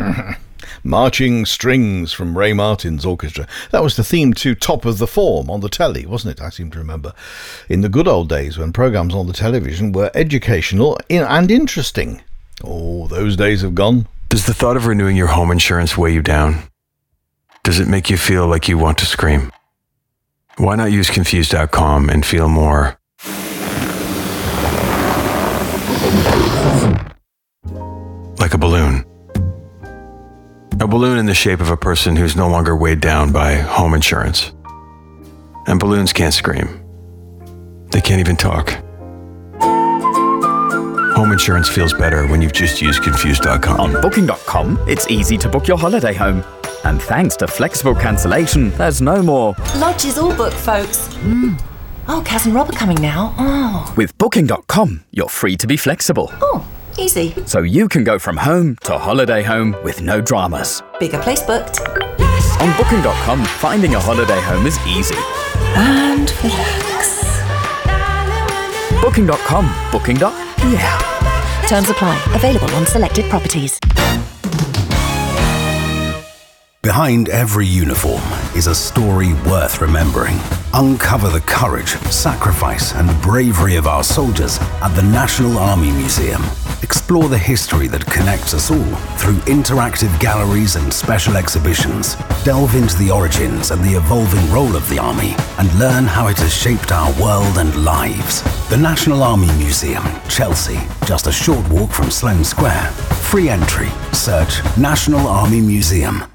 Marching Strings from Ray Martin's orchestra. That was the theme to Top of the Form on the telly, wasn't it? I seem to remember. In the good old days when programmes on the television were educational and interesting. Oh, those days have gone. Does the thought of renewing your home insurance weigh you down? Does it make you feel like you want to scream? Why not use Confused.com and feel more like a balloon? A balloon in the shape of a person who's no longer weighed down by home insurance. And balloons can't scream. They can't even talk. Home insurance feels better when you've just used Confused.com. On Booking.com, it's easy to book your holiday home. And thanks to flexible cancellation, there's no more. Lodge is all booked, folks. Oh, Kaz and Rob are coming now. Oh. With Booking.com, you're free to be flexible. Oh, easy. So you can go from home to holiday home with no dramas. Bigger place booked. On Booking.com, finding a holiday home is easy. And relax. Booking.com. Booking.yeah. Terms apply. Available on selected properties. Behind every uniform is a story worth remembering. Uncover the courage, sacrifice, and bravery of our soldiers at the National Army Museum. Explore the history that connects us all through interactive galleries and special exhibitions. Delve into the origins and the evolving role of the Army and learn how it has shaped our world and lives. The National Army Museum, Chelsea, just a short walk from Sloane Square. Free entry. Search National Army Museum.